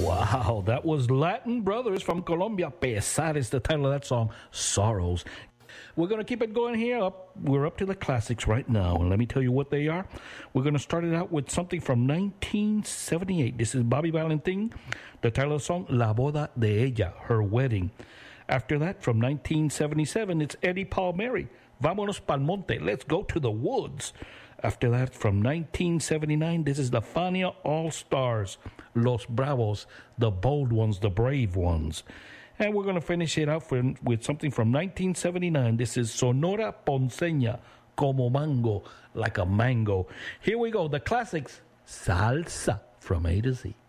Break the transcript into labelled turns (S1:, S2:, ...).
S1: Wow, that was Latin Brothers from Colombia. Pesar is the title of that song, Sorrows. We're going to keep it going here. We're up to the classics right now, and let me tell you what they are. We're going to start it out with something from 1978. This is Bobby Valentin. The title of the song, La Boda de Ella, Her Wedding. After that, from 1977, it's Eddie Palmieri. Vámonos pa'l monte. Let's go to the woods. After that, from 1979, this is the Fania All-Stars, Los Bravos, the bold ones, the brave ones. And we're going to finish it out with something from 1979. This is Sonora Ponceña, Como Mango, like a mango. Here we go, the classics, Salsa from A to Z.